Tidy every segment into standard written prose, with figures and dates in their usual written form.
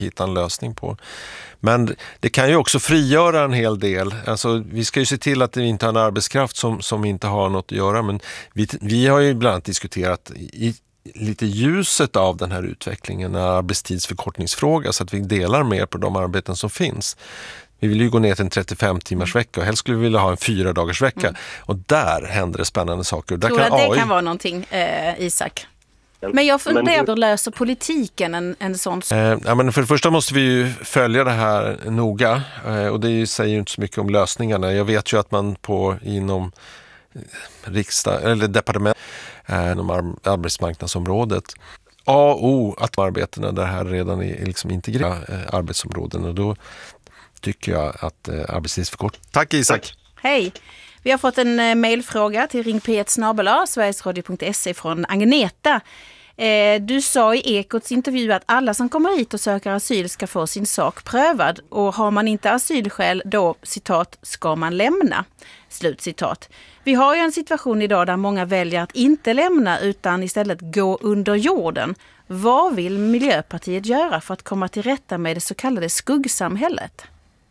hitta en lösning på. Men det kan ju också frigöra en hel del. Alltså, vi ska ju se till att vi inte har en arbetskraft som inte har något att göra. Men vi har ju bland annat diskuterat i lite ljuset av den här utvecklingen, en arbetstidsförkortningsfråga, så att vi delar mer på de arbeten som finns. Vi vill ju gå ner till en 35-timmars vecka och helst skulle vi vilja ha en 4-dagars vecka. Och där händer det spännande saker. Där tror du att det kan vara någonting, Isak? Men jag funderar hur löser politiken en sån sak? Men för det första måste vi ju följa det här noga, och det säger ju inte så mycket om lösningarna. Jag vet ju att man inom riksdag eller departement, inom arbetsmarknadsområdet, A och O att arbetena där här redan är liksom integrerade arbetsområden, och då tycker jag att arbetstidsförkortning. Tack Isak! Hej! Vi har fått en mejlfråga till ringp1@sverigesradio.se från Agneta. Du sa i Ekots intervju att alla som kommer hit och söker asyl ska få sin sak prövad. Och har man inte asylskäl då, citat, ska man lämna. Slutcitat. Vi har ju en situation idag där många väljer att inte lämna utan istället gå under jorden. Vad vill Miljöpartiet göra för att komma till rätta med det så kallade skuggsamhället?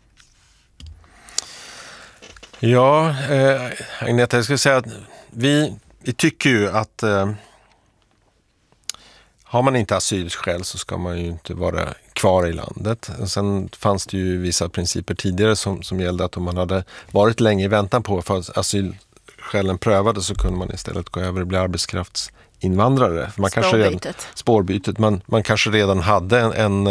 Ja, Agneta, jag skulle säga att vi tycker ju att har man inte asylskäl så ska man ju inte vara kvar i landet. Sen fanns det ju vissa principer tidigare som gällde att om man hade varit länge i väntan på för asylskälen prövade så kunde man istället gå över och bli arbetskraftsinvandrare. För man spårbytet. Man kanske redan hade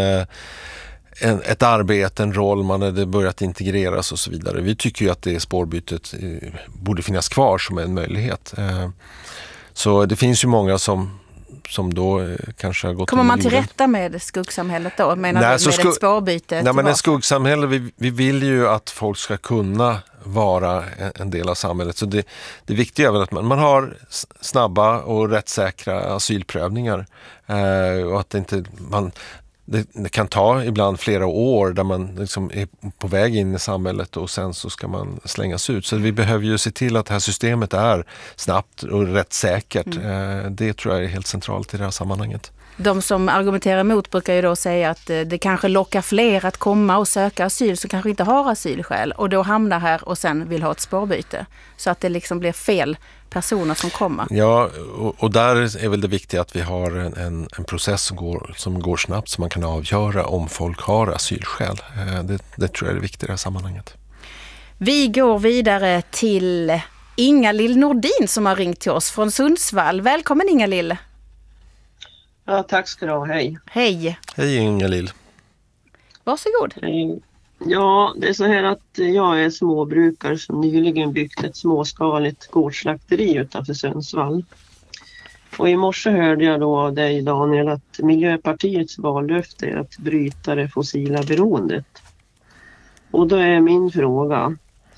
ett arbete, en roll, man hade börjat integreras och så vidare. Vi tycker ju att det spårbytet borde finnas kvar som en möjlighet. Så det finns ju många som då kanske har gått... Kommer man till rätta med skuggsamhället då? Menar du med ett spårbyte? Nej, men ett skuggsamhälle, vi vill ju att folk ska kunna vara en del av samhället. Så det viktiga är väl att man har snabba och rättssäkra asylprövningar. Och att det kan ta ibland flera år där man liksom är på väg in i samhället och sen så ska man slängas ut. Så vi behöver ju se till att det här systemet är snabbt och rättssäkert. Det tror jag är helt centralt i det här sammanhanget. De som argumenterar emot brukar ju då säga att det kanske lockar fler att komma och söka asyl som kanske inte har asylskäl och då hamnar här och sen vill ha ett spårbyte. Så att det liksom blir fel personer som kommer. Ja, och där är väl det viktiga att vi har en process som går snabbt så man kan avgöra om folk har asylskäl. Det tror jag är viktigt i det här sammanhanget. Vi går vidare till Inga-Lill Nordin som har ringt till oss från Sundsvall. Välkommen Inga-Lill. Ja, tack ska du ha. Hej. Hej. Hej Inga-Lill. Varsågod. Ja, det är så här att jag är småbrukare som nyligen byggt ett småskaligt gårdsslakteri utanför Sundsvall. Och i morse hörde jag då av dig Daniel att Miljöpartiets vallöfte är att bryta det fossila beroendet. Och då är min fråga,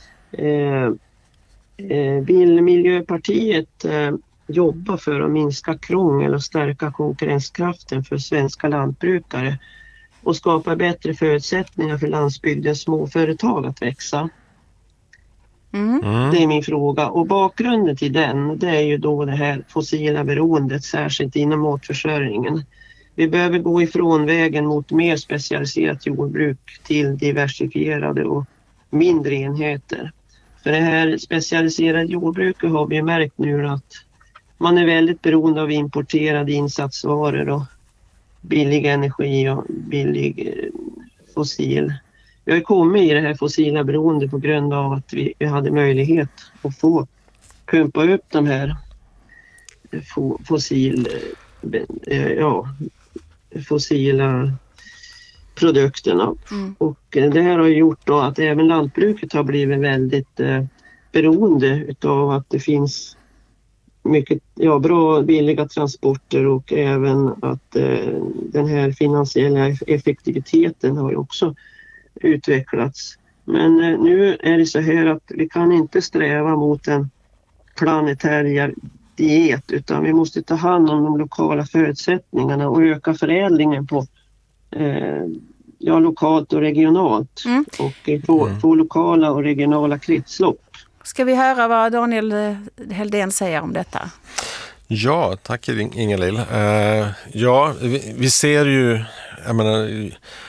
vill Miljöpartiet jobba för att minska krångel och stärka konkurrenskraften för svenska lantbrukare och skapa bättre förutsättningar för landsbygdens småföretag att växa? Det är min fråga. Och bakgrunden till den, det är ju då det här fossila beroendet, särskilt inom matförsörjningen. Vi behöver gå ifrån vägen mot mer specialiserat jordbruk till diversifierade och mindre enheter. För det här specialiserade jordbruket har vi märkt nu att man är väldigt beroende av importerade insatsvaror och billig energi och billig fossil. Vi har kommit i det här fossila beroende på grund av att vi hade möjlighet att få pumpa upp de här fossila produkterna. Och det här har gjort då att även lantbruket har blivit väldigt beroende av att det finns mycket bra billiga transporter och även att den här finansiella effektiviteten har ju också utvecklats. Men nu är det så här att vi kan inte sträva mot en planetär diet utan vi måste ta hand om de lokala förutsättningarna och öka förädlingen på lokalt och regionalt och få lokala och regionala kretslopp. Ska vi höra vad Daniel Heldén säger om detta? Ja, tack Inga-Lill. Vi ser ju,